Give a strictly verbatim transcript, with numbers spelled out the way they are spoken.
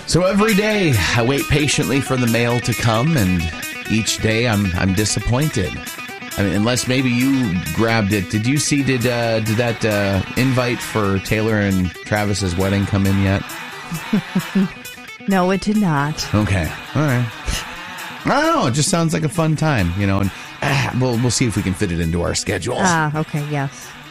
So every day I wait patiently for the mail to come, and each day I'm I'm disappointed. I mean, unless maybe you grabbed it. Did you see, did uh, did that uh, invite for Taylor and Travis's wedding come in yet? No, it did not. Okay. All right. I don't know. It just sounds like a fun time, you know, and ah, we'll, we'll see if we can fit it into our schedule. Ah, okay, yes.